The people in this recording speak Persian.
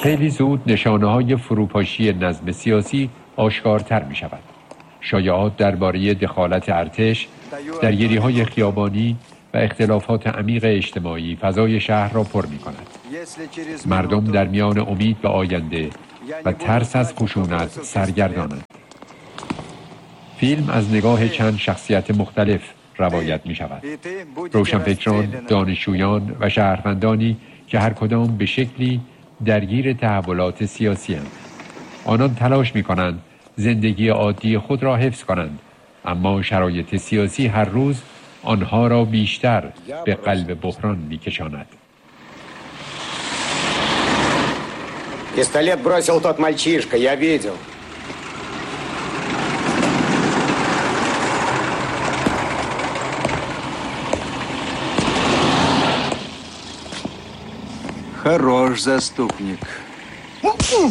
خیلی زود نشانه‌های فروپاشی نظم سیاسی آشکارتر می شود. شایعات درباره دخالت ارتش، درگیری‌های خیابانی و اختلافات عمیق اجتماعی فضای شهر را پر می کند. مردم در میان امید به آینده و ترس از خشونت سرگردانند. فیلم از نگاه چند شخصیت مختلف روایت می شود. روشنفکران، دانشجویان و شهروندانی که هر کدام به شکلی درگیر تحولات سیاسی هستند. آنان تلاش می کنند زندگی عادی خود را حفظ کنند، اما شرایط سیاسی هر روز آنها را بیشتر به قلب بحران می کشاند. Пистолет бросил тот мальчишка, я видел. Хорош заступник.